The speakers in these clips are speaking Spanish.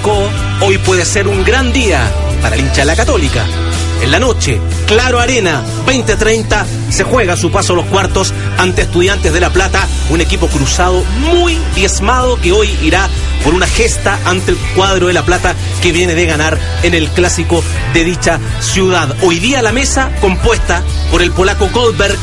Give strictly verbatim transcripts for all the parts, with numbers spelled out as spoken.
Curicó, hoy puede ser un gran día para el hincha de la Católica. En la noche, Claro Arena, veinte treinta, se juega su paso a los cuartos ante Estudiantes de La Plata, un equipo cruzado muy diezmado que hoy irá por una gesta ante el cuadro de La Plata que viene de ganar en el clásico de dicha ciudad. Hoy día la mesa compuesta por el polaco Goldberg,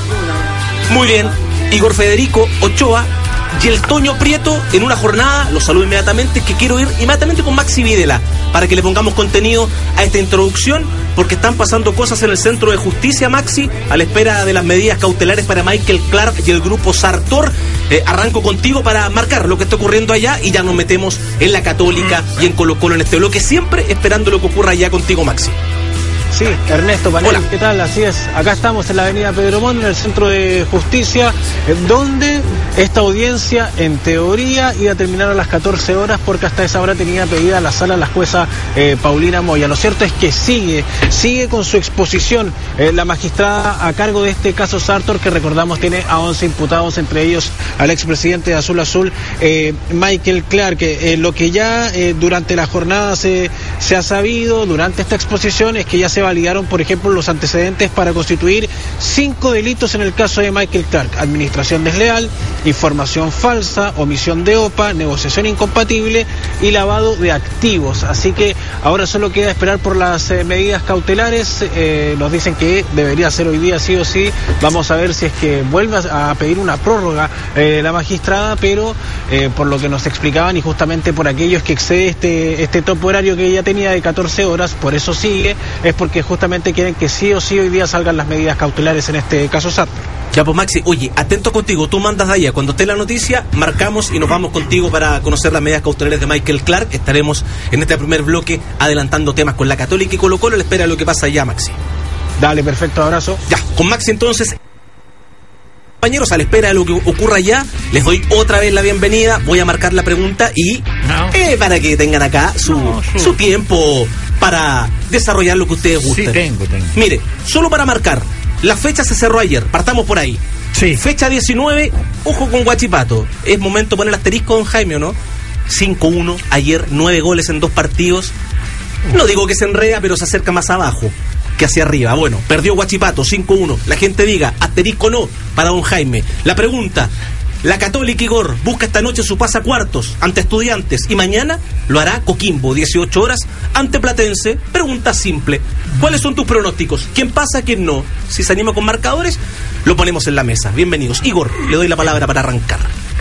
muy bien, Igor Federico Ochoa y el Toño Prieto en una jornada, los saludo inmediatamente, que quiero ir inmediatamente con Maxi Videla para que le pongamos contenido a esta introducción, porque están pasando cosas en el Centro de Justicia, Maxi, a la espera de las medidas cautelares para Michael Clark y el grupo Sartor. Eh, arranco contigo para marcar lo que está ocurriendo allá y ya nos metemos en la Católica y en Colo Colo en este bloque, siempre esperando lo que ocurra allá contigo, Maxi. Sí, Ernesto Panel, Hola. ¿Qué tal? Así es, acá estamos en la avenida Pedro Montt, en el Centro de Justicia, donde esta audiencia, en teoría, iba a terminar a las catorce horas, porque hasta esa hora tenía pedida la sala la jueza eh, Paulina Moya. Lo cierto es que sigue, sigue con su exposición eh, la magistrada a cargo de este caso Sartor, que recordamos tiene a once imputados, entre ellos al expresidente de Azul Azul, eh, Michael Clark. Eh, lo que ya eh, durante la jornada se, se ha sabido, durante esta exposición, es que ya se validaron, por ejemplo, los antecedentes para constituir cinco delitos en el caso de Michael Clark: administración desleal, información falsa, omisión de O P A, negociación incompatible y lavado de activos. Así que ahora solo queda esperar por las eh, medidas cautelares. Eh, nos dicen que debería ser hoy día sí o sí. Vamos a ver si es que vuelve a pedir una prórroga eh, la magistrada, pero eh, por lo que nos explicaban, y justamente por aquellos que excede este, este tope horario que ella tenía de catorce horas, por eso sigue, es porque que justamente quieren que sí o sí hoy día salgan las medidas cautelares en este caso Sartor. Ya pues Maxi, oye, atento contigo, tú mandas de allá, cuando esté la noticia, marcamos y nos vamos contigo para conocer las medidas cautelares de Michael Clark. Estaremos en este primer bloque adelantando temas con la Católica y Colo Colo. Le espera lo que pasa allá, Maxi. Dale, perfecto, abrazo. Ya, con Maxi entonces, compañeros, a la espera de lo que ocurra allá, les doy otra vez la bienvenida, voy a marcar la pregunta y no. eh, para que tengan acá su, no, sí. su tiempo para desarrollar lo que ustedes gusten. Sí, tengo, tengo. Mire, solo para marcar, la fecha se cerró ayer, partamos por ahí. Sí. Fecha diecinueve, ojo con Huachipato, es momento de poner asterisco, don Jaime, ¿o no? cinco uno, ayer nueve goles en dos partidos, no digo que se enreda, pero se acerca más abajo que hacia arriba. Bueno, perdió Huachipato cinco uno, la gente diga, asterisco no, para don Jaime. La pregunta: la Católica, Igor, busca esta noche su pase a cuartos ante Estudiantes y mañana lo hará Coquimbo, dieciocho horas, ante Platense. Pregunta simple: ¿cuáles son tus pronósticos? ¿Quién pasa, quién no? Si se anima con marcadores, lo ponemos en la mesa. Bienvenidos. Igor, le doy la palabra para arrancar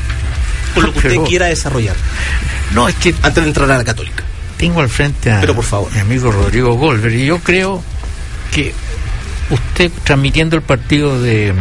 con lo que usted Pero, quiera desarrollar. No, es que antes de entrar a la Católica. Tengo al frente a Pero por favor. mi amigo Rodrigo Goldberg, y yo creo que usted, transmitiendo el partido de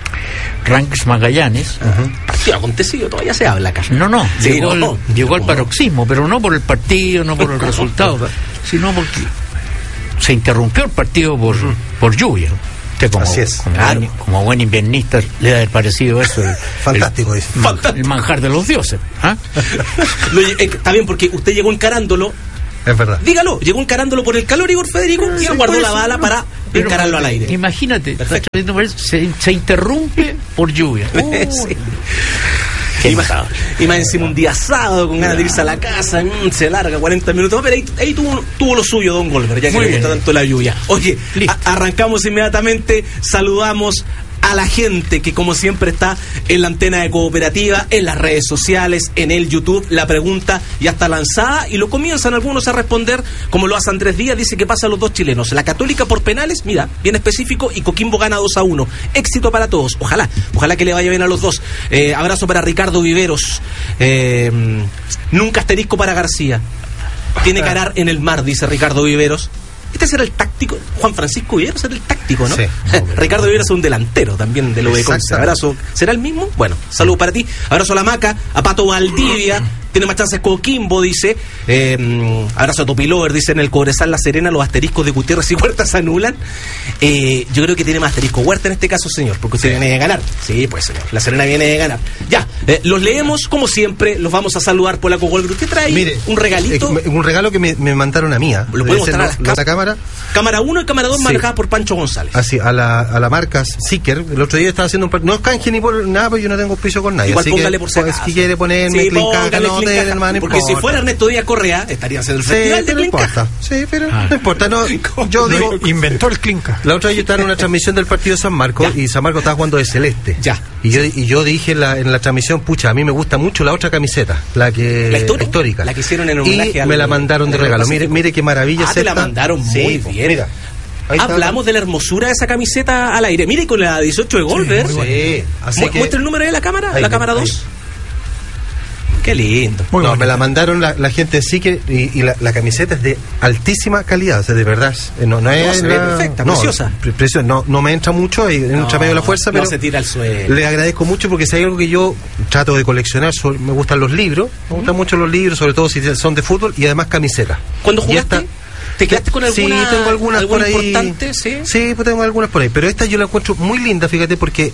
Ranks Magallanes, uh-huh. sí, acontecido, todavía se habla acá. No, no, sí, llegó, no, al, no. llegó al paroxismo, pero no por el partido, no por el resultado, sino porque se interrumpió el partido por, uh-huh. por lluvia. Usted como, Así es, como, claro. buen, como buen inviernista le debe haber parecido eso el, fantástico, el, fantástico. el manjar de los dioses. ¿Ah? Lo, eh, está bien, porque usted llegó encarándolo. Es verdad. Dígalo, llegó encarándolo por el calor, Igor Federico, y sí, guardó la bala para pero, encararlo al aire. Imagínate, se, se interrumpe por lluvia. Uh, sí. Y más, y más encima un día sábado con ganas de irse a la casa, mmm, se larga cuarenta minutos, pero ahí, ahí tuvo, tuvo lo suyo don Goldberg, ya que le gusta tanto la lluvia. Oye, a, arrancamos inmediatamente, saludamos a la gente que como siempre está en la antena de Cooperativa, en las redes sociales, en el YouTube. La pregunta ya está lanzada y lo comienzan algunos a responder, como lo hace Andrés Díaz, dice que pasa a los dos chilenos. La Católica por penales, mira, bien específico, y Coquimbo gana dos a uno. Éxito para todos, ojalá, ojalá que le vaya bien a los dos. Eh, abrazo para Ricardo Viveros. Eh, nunca asterisco para García. Tiene que arar en el mar, dice Ricardo Viveros. Este será el táctico, Juan Francisco Viveros será el táctico, ¿no? Sí. Ricardo Viveros es un delantero también del O B Conce. Abrazo. ¿Será el mismo? Bueno, saludo para ti. Abrazo a la Maca, a Pato Valdivia. Tiene más chances Coquimbo, dice. Eh, abrazo a Topilover, dice: en el Cobresal La Serena los asteriscos de Gutiérrez y Huerta se anulan. Eh, yo creo que tiene más asterisco Huerta en este caso, señor, porque usted sí. viene de ganar. Sí, pues, señor. La Serena viene de ganar. Ya, eh, los leemos como siempre. Los vamos a saludar por la Goldberg. ¿Usted trae Mire, un regalito? Eh, un regalo que me, me mandaron a mí. ¿eh? ¿Lo podemos mostrar a la, la cámara? Cámara uno y cámara dos sí. manejadas por Pancho González. Así, a la, a la marca Siker. El otro día estaba haciendo un... No es canje ni por nada, porque yo no tengo piso con nadie. Igual así póngale que, por si acaso. Si quiere ponerme, sí, póngale, no, no, de él, hermano, porque si fuera Ernesto Díaz Correa, estaría haciendo el sí, festival de pero no importa. Sí, pero ah. no importa. No, yo digo, inventó el Clinca. La otra vez yo estaba en una transmisión del partido de San Marcos y San Marcos estaba jugando de celeste. Ya. Y yo, y yo dije en la, en la transmisión, pucha, a mí me gusta mucho la otra camiseta, la que ¿La histórica? histórica. La que hicieron en homenaje y al, me la mandaron de regalo. Mire, mire qué maravilla ah, es te esta. la mandaron muy sí, bien. Mira. Hablamos de la hermosura de esa camiseta al aire. Mire con la dieciocho de Golver. Sí, sí. Así Mu- que... Muestra el número de la cámara, ahí, la cámara ahí. dos. Qué lindo. Muy no, me la mandaron la, la gente de Sique y, y la, la camiseta es de altísima calidad, o sea, de verdad. No, no es no, se la, ve perfecta, no, preciosa. Pre- preciosa. No, no me entra mucho, y no, entra medio la fuerza, pero no se tira al suelo. Le agradezco mucho porque si hay algo que yo trato de coleccionar, son, me gustan los libros, me gustan mucho los libros, sobre todo si son de fútbol y además camisetas. ¿Cuándo jugaste? Esta, ¿Te quedaste con alguna? Sí, tengo algunas por ahí. Importante, sí. Sí, pues tengo algunas por ahí, pero esta yo la encuentro muy linda, fíjate, porque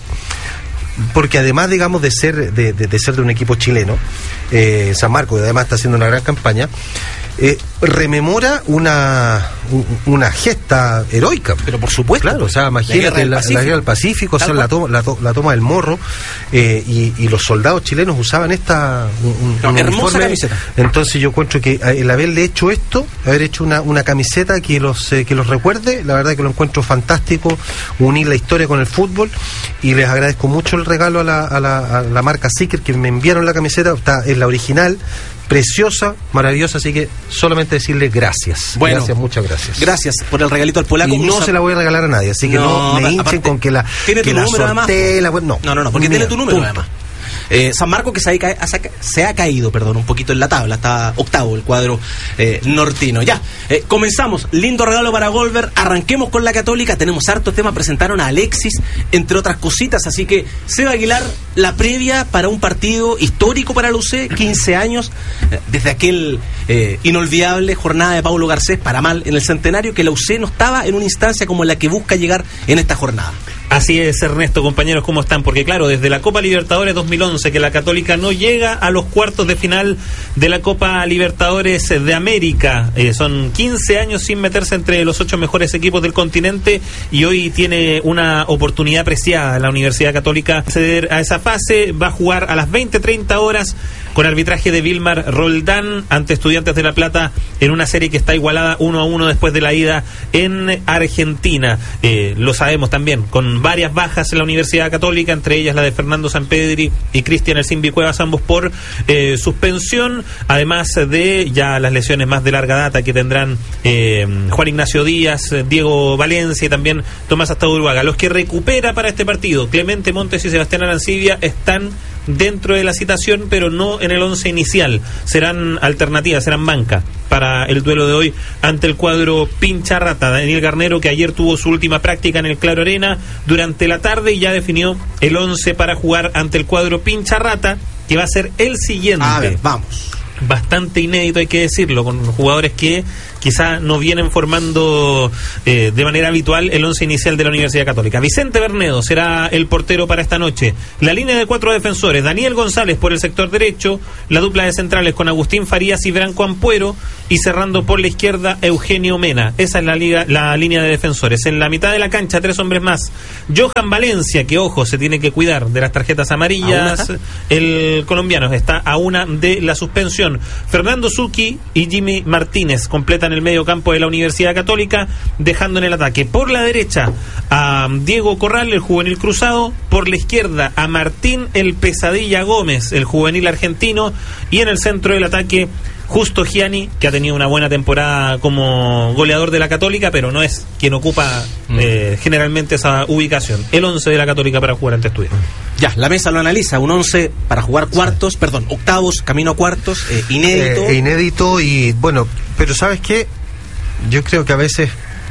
porque además, digamos, de ser de, de, de ser de un equipo chileno, eh, San Marcos, y además está haciendo una gran campaña, eh, rememora una una gesta heroica. Pero por supuesto. Claro, o sea, imagínate la, la guerra del Pacífico, o sea, la, to, la, to, la toma del Morro, eh, y, y los soldados chilenos usaban esta un, no, un hermosa uniforme. Camiseta. Entonces yo encuentro que el haberle hecho esto, haber hecho una, una camiseta que los eh, que los recuerde, la verdad que lo encuentro fantástico, unir la historia con el fútbol, y les agradezco mucho el regalo a la, a la, a la marca Sicker, que me enviaron la camiseta, está, es la original, preciosa, maravillosa, así que solamente decirle gracias. Bueno, gracias, muchas gracias. Gracias por el regalito al polaco. Y no se la voy a regalar a nadie, así que no, no me hinchen aparte, con que la tiene que tu la número sortee, la, no, no, no, no, porque mira, tiene tu número punto. además. Eh, San Marcos que se ha, ca- se ha caído, perdón, un poquito en la tabla, está octavo el cuadro eh, nortino. Ya, eh, comenzamos, lindo regalo para Golver, arranquemos con la Católica, tenemos hartos temas, presentaron a Alexis, entre otras cositas, así que Seba Aguilar, la previa para un partido histórico para la U C, quince años, eh, desde aquel eh, inolvidable jornada de Paulo Garcés, para mal, en el centenario, que la U C no estaba en una instancia como la que busca llegar en esta jornada. Así es, Ernesto, compañeros, ¿cómo están? Porque claro, desde la Copa Libertadores dos mil once que la Católica no llega a los cuartos de final de la Copa Libertadores de América, eh, son quince años sin meterse entre los ocho mejores equipos del continente, y hoy tiene una oportunidad preciada la Universidad Católica acceder a esa fase. Va a jugar a las veinte treinta horas con arbitraje de Vilmar Roldán ante Estudiantes de La Plata en una serie que está igualada uno a uno después de la ida en Argentina. Eh, lo sabemos también, con varias bajas en la Universidad Católica, entre ellas la de Fernando Sampedri y Cristian El Simbi Cuevas, ambos por eh, suspensión, además de ya las lesiones más de larga data que tendrán eh, Juan Ignacio Díaz, Diego Valencia y también Tomás Astaburuaga. Los que recupera para este partido, Clemente Montes y Sebastián Arancibia, están dentro de la citación, pero no en el once inicial. Serán alternativas, serán banca para el duelo de hoy ante el cuadro Pincharrata. Daniel Garnero, que ayer tuvo su última práctica en el Claro Arena durante la tarde y ya definió el once para jugar ante el cuadro Pincharrata, que va a ser el siguiente. A ver, vamos. Bastante inédito, hay que decirlo, con jugadores que quizá no vienen formando eh, de manera habitual el once inicial de la Universidad Católica. Vicente Bernedo será el portero para esta noche. La línea de cuatro defensores: Daniel González por el sector derecho, la dupla de centrales con Agustín Farías y Branco Ampuero, y cerrando por la izquierda Eugenio Mena. Esa es la, liga, la línea de defensores. En la mitad de la cancha, tres hombres más: Johan Valencia, que ojo, se tiene que cuidar de las tarjetas amarillas. El colombiano está a una de la suspensión. Fernando Zucchi y Jimmy Martínez completan el medio campo de la Universidad Católica, dejando en el ataque por la derecha a Diego Corral, el juvenil cruzado, por la izquierda a Martín el Pesadilla Gómez, el juvenil argentino, y en el centro del ataque Justo Gianni, que ha tenido una buena temporada como goleador de la Católica, pero no es quien ocupa mm. eh, generalmente esa ubicación. El once de la Católica para jugar ante Estudiantes. Ya, la mesa lo analiza, un once para jugar cuartos, sí. perdón, octavos, camino a cuartos, eh, inédito. Eh, inédito y bueno, pero ¿sabes qué? Yo creo que a veces,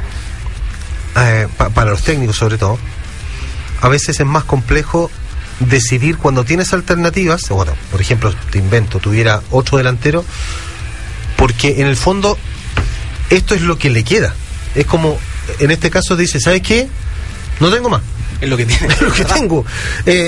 eh, pa, para los técnicos sobre todo, a veces es más complejo decidir cuando tienes alternativas. Bueno, por ejemplo, te invento, tuviera otro delantero, porque en el fondo esto es lo que le queda. Es como, en este caso dice, ¿sabes qué? No tengo más. Es lo que tiene. Es lo que tengo. Eh,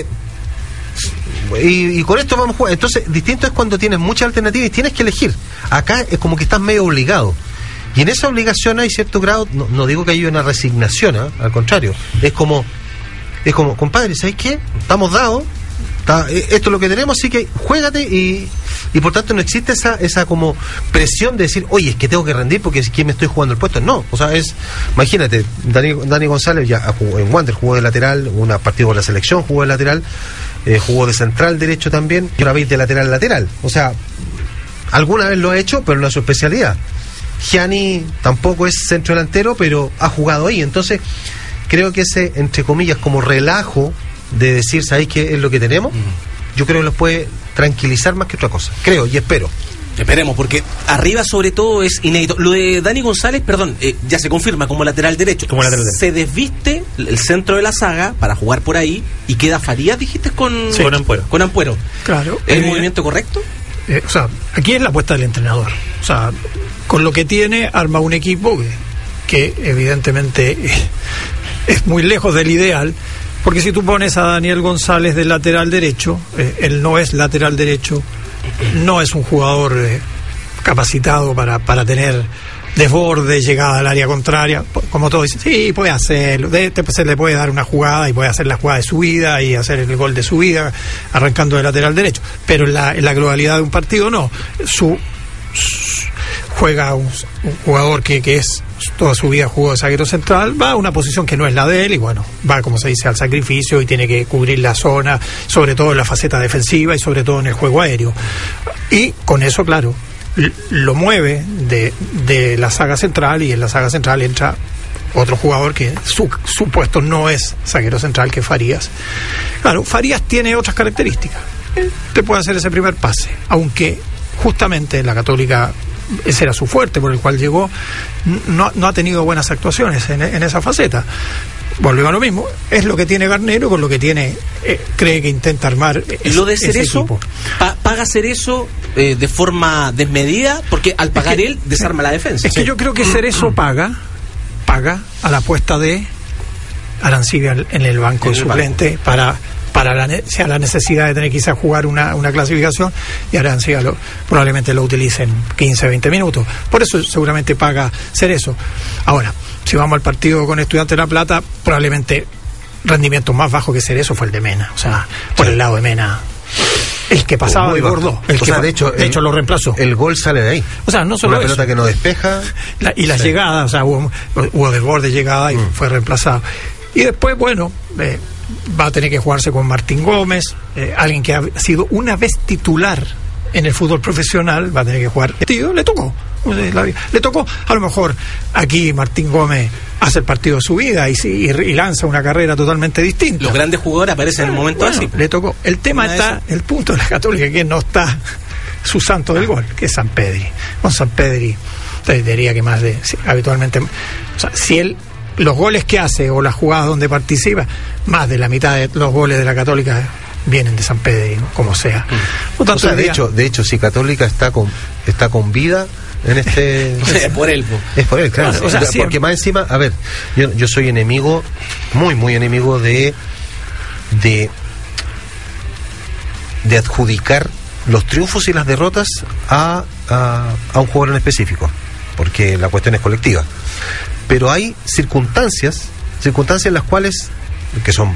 y, y con esto vamos a jugar. Entonces, distinto es cuando tienes muchas alternativas y tienes que elegir. Acá es como que estás medio obligado. Y en esa obligación hay cierto grado, no, no digo que haya una resignación, ¿eh? Al contrario, es como, es como, compadre, ¿sabes qué? Estamos dados, Está, esto es lo que tenemos, así que juégate y, y por tanto no existe esa esa como presión de decir, oye, es que tengo que rendir porque es que me estoy jugando el puesto. No, o sea, es, imagínate, Dani, Dani González ya jugó en Wander, jugó de lateral, una partido con la selección, jugó de lateral, eh, jugó de central derecho también, y una vez de lateral lateral. O sea, alguna vez lo ha hecho, pero no es su especialidad. Gianni tampoco es centro delantero, pero ha jugado ahí. Entonces, creo que ese, entre comillas, como relajo de decir, ¿sabéis qué es lo que tenemos? Yo creo que los puede tranquilizar más que otra cosa. Creo y espero. Esperemos, porque arriba sobre todo es inédito. Lo de Dani González, perdón, eh, ya se confirma como lateral derecho. Como lateral derecho. Se desviste el centro de la saga para jugar por ahí y queda Farías, dijiste, con, sí. con Ampuero. Con Ampuero. Claro. ¿Es el eh, movimiento correcto? Eh, o sea, aquí es la apuesta del entrenador. O sea, con lo que tiene, arma un equipo que, que evidentemente eh, es muy lejos del ideal. Porque si tú pones a Daniel González de lateral derecho, eh, él no es lateral derecho, no es un jugador eh, capacitado para, para tener desborde, llegada al área contraria, como todos dicen, sí, puede hacerlo, de, de, se le puede dar una jugada y puede hacer la jugada de su vida y hacer el gol de su vida arrancando de lateral derecho, pero en la, en la globalidad de un partido no, su, su juega un, un jugador que, que es toda su vida jugó de zaguero central, va a una posición que no es la de él y bueno, va, como se dice, al sacrificio y tiene que cubrir la zona, sobre todo en la faceta defensiva y sobre todo en el juego aéreo. Y con eso, claro, l- lo mueve de, de la saga central y en la saga central entra otro jugador que su, su puesto no es zaguero central, que es Farías. Claro, Farías tiene otras características. Él te puede hacer ese primer pase, aunque justamente la Católica, ese era su fuerte por el cual llegó, no, no ha tenido buenas actuaciones en, en esa faceta. Volvemos a lo mismo, es lo que tiene Garnero con lo que tiene, eh, cree que intenta armar es, lo de Cerezo, equipo. Pa, paga Cerezo eh, de forma desmedida, porque al pagar es que, él desarma la defensa. Es que sí. yo creo que Cerezo paga paga a la apuesta de Arancibia en el banco en de el suplente banco. para para la, sea la necesidad de tener quizás jugar una, una clasificación y Arancibia lo, probablemente lo utilicen quince, veinte minutos. Por eso seguramente paga Cerezo. Ahora, si vamos al partido con Estudiantes de La Plata, probablemente rendimiento más bajo que Cerezo fue el de Mena. O sea, por sí. el lado de Mena, el que pasaba de gordo. El o que sea, pa- de hecho, de hecho el, lo reemplazó. El gol sale de ahí. O sea, no solo una eso. pelota que no despeja. La, y las sí. llegadas, o sea, hubo, hubo desborde, llegada y mm. fue reemplazado. Y después, bueno, eh, va a tener que jugarse con Martín Gómez, eh, alguien que ha sido una vez titular en el fútbol profesional, va a tener que jugar. Tío, le tocó. Le tocó, a lo mejor aquí Martín Gómez hace el partido de su vida y, y, y lanza una carrera totalmente distinta. Los grandes jugadores aparecen en el momento bueno, así. Le tocó. El tema una está, el punto de la Católica que no está su santo del gol, que es San Pedri. Con San Pedri, te diría que más de, sí, habitualmente, o sea, si él, los goles que hace o las jugadas donde participa, más de la mitad de los goles de la Católica vienen de San Pedri, ¿no? Como sea. Por tanto, o sea, de día, hecho, de hecho, si Católica está con, está con vida en este, o sea, es por él, es por él, claro. O sea, porque siempre. Más encima, a ver, yo, yo soy enemigo, muy, muy enemigo de, de, de adjudicar los triunfos y las derrotas a, a, a un jugador en específico, porque la cuestión es colectiva. Pero hay circunstancias, circunstancias en las cuales, que son